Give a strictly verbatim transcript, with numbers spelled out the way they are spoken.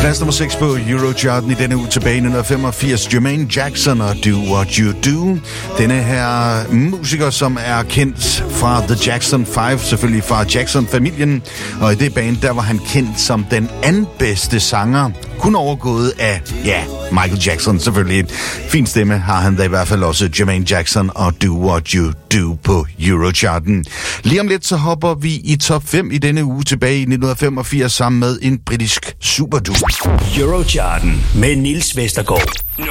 Plads nummer seks på Eurocharten i denne uge tilbage i nitten femogfirs. Jermaine Jackson og Do What You Do. Denne her musiker, som er kendt fra The Jackson Five, selvfølgelig fra Jackson-familien. Og i det band, der var han kendt som den anden bedste sanger. Kun overgået af, ja, Michael Jackson. Selvfølgelig et fint stemme har han da i hvert fald også. Jermaine Jackson og Do What You Do på Eurocharten. Lige om lidt så hopper vi i top fem i denne uge tilbage i nitten femogfirs sammen med en britisk superduo. Eurocharten med Niels Vestergaard.